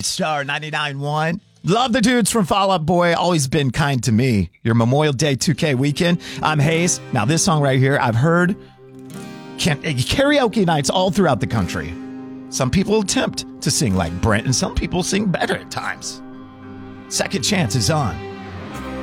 Star 99.1. Love the dudes from Fall Out Boy. Always been kind to me. Your Memorial Day 2K weekend. I'm Hayes. Now, this song right here, I've heard karaoke nights all throughout the country. Some people attempt to sing like Brent, and some people sing better at times. Second Chance is on.